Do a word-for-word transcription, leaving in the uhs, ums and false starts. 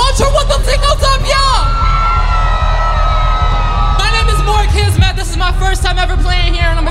Ultra, what the tingles up, y'all? My name is More Kismet. This is my first time ever playing here, and I'm